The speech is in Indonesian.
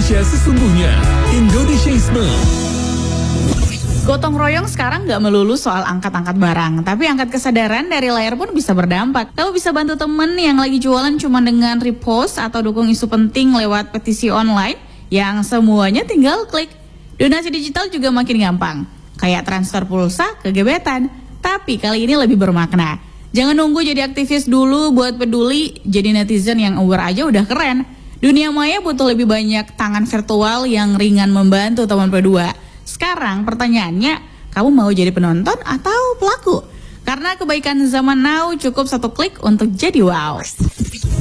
Indonesia sesungguhnya. Indonesiaisme. Gotong royong sekarang nggak melulu soal angkat-angkat barang, tapi angkat kesadaran dari layar pun bisa berdampak. Kamu bisa bantu temen yang lagi jualan cuma dengan repost atau dukung isu penting lewat petisi online yang semuanya tinggal klik. Donasi digital juga makin gampang, kayak transfer pulsa ke gebetan. Tapi kali ini lebih bermakna. Jangan nunggu jadi aktivis dulu buat peduli, jadi netizen yang aware aja udah keren. Dunia maya butuh lebih banyak tangan virtual yang ringan membantu teman berdua. Sekarang pertanyaannya, kamu mau jadi penonton atau pelaku? Karena kebaikan zaman now cukup satu klik untuk jadi wow.